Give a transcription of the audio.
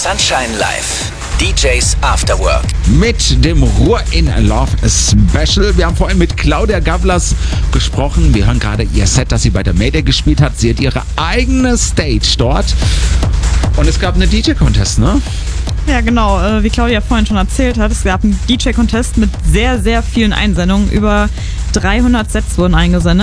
Sunshine Live. DJs After Work. Mit dem Ruhr in Love Special. Wir haben vorhin mit Claudia Gavlas gesprochen. Wir hören gerade ihr Set, das sie bei der Mayday gespielt hat. Sie hat ihre eigene Stage dort. Und es gab einen DJ-Contest, ne? Ja, genau. Wie Claudia vorhin schon erzählt hat, es gab einen DJ-Contest mit sehr, sehr vielen Einsendungen. Über 300 Sets wurden eingesendet.